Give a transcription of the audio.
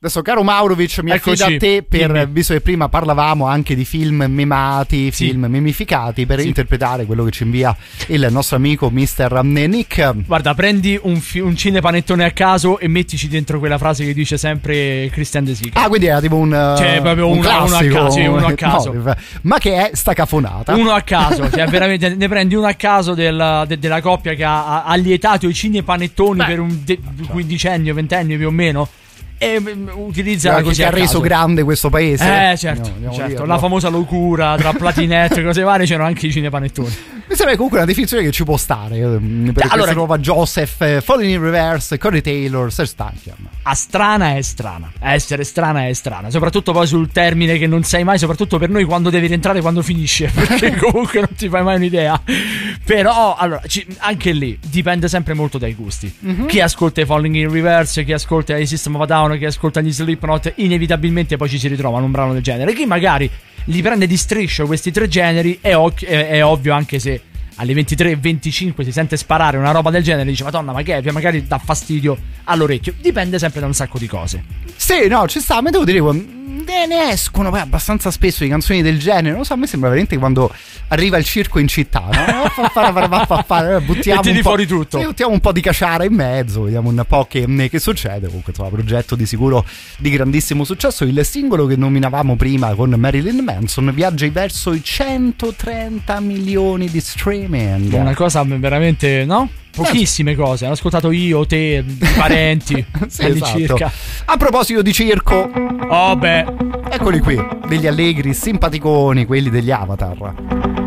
Adesso, caro Maurovic, mi affido a te visto che prima parlavamo anche di film memati, film memificati, per interpretare quello che ci invia il nostro amico Mr. Nick. Guarda, prendi un cinepanettone a caso e mettici dentro quella frase che dice sempre Christian De Sica. Ah, quindi era tipo proprio un classico, uno a caso. No, ma che è sta cafonata. Uno a caso, cioè veramente ne prendi uno a caso della coppia che ha allietato i cinepanettoni per un quindicennio, ventennio più o meno. E utilizza così che ha reso grande questo paese. Certo. La famosa locura tra platinette e cose varie, c'erano anche i cinepanettoni. Mi sembra comunque una definizione che ci può stare per questa nuova Joseph, Falling in Reverse, Corey Taylor, Serge Tankian. Strana è strana, essere strana è strana, soprattutto poi sul termine che non sai mai, soprattutto per noi quando devi rientrare, quando finisce, perché comunque non ti fai mai un'idea. Però allora anche lì dipende sempre molto dai gusti. Chi ascolta i Falling in Reverse, chi ascolta i System of a Down, chi ascolta gli Slipknot, inevitabilmente poi ci si ritrova in un brano del genere. Chi magari li prende di striscio questi tre generi è ovvio, anche se alle 23:25 si sente sparare una roba del genere, dice madonna, ma che è? Magari dà fastidio all'orecchio. Dipende sempre da un sacco di cose. Sì, no, ci sta, ma devo dire ne escono poi abbastanza spesso di canzoni del genere. Non lo so, a me sembra veramente quando arriva il circo in città, no? Buttiamo e tiri fuori tutto. Buttiamo un po' di caciara in mezzo, vediamo un po' che succede. Comunque, insomma, progetto di sicuro di grandissimo successo. Il singolo che nominavamo prima con Marilyn Manson viaggia verso i 130 milioni di streaming. Una cosa veramente, no? Pochissime cose, hanno ascoltato io, te, i parenti. Sì, esatto. A proposito di circo, oh beh, eccoli qui, degli allegri simpaticoni, quelli degli Avatar.